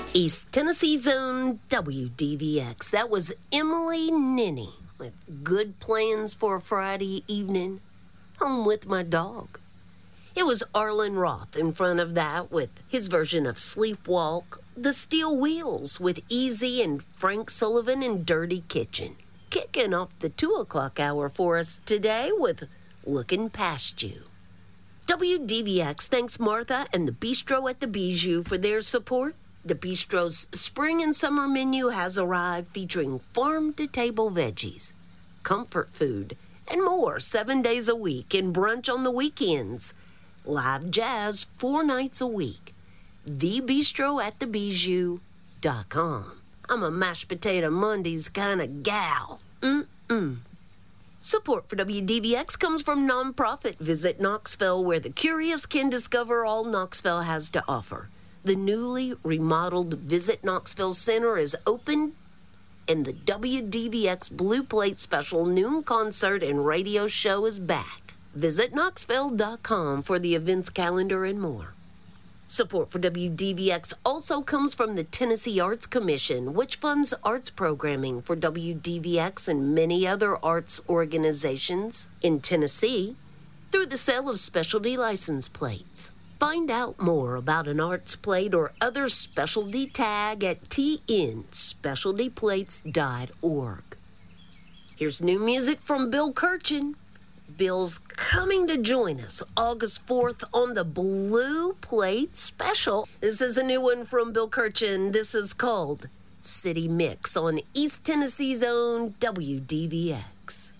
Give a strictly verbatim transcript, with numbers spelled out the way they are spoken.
East Tennessee's own W D V X. That was Emily Ninny with Good Plans for a Friday Evening, Home with My Dog. It was Arlen Roth in front of that with his version of Sleepwalk, The Steel Wheels with Easy and Frank Sullivan in Dirty Kitchen. Kicking off the two o'clock hour for us today with Looking Past You. W D V X thanks Martha and the Bistro at the Bijou for their support. The Bistro's spring and summer menu has arrived, featuring farm-to-table veggies, comfort food, and more seven days a week and brunch on the weekends. Live jazz four nights a week. the bistro at the bijou dot com. I'm a mashed potato Mondays kind of gal. Mm-mm. Support for W D V X comes from nonprofit Visit Knoxville, where the curious can discover all Knoxville has to offer. The newly remodeled Visit Knoxville Center is open, and the W D V X Blue Plate Special noon concert and radio show is back. Visit knoxville dot com for the events calendar and more. Support for W D V X also comes from the Tennessee Arts Commission, which funds arts programming for W D V X and many other arts organizations in Tennessee through the sale of specialty license plates. Find out more about an arts plate or other specialty tag at t n specialty plates dot org. Here's new music from Bill Kirchen. Bill's coming to join us August fourth on the Blue Plate Special. This is a new one from Bill Kirchen. This is called City Mix on East Tennessee's own W D V X.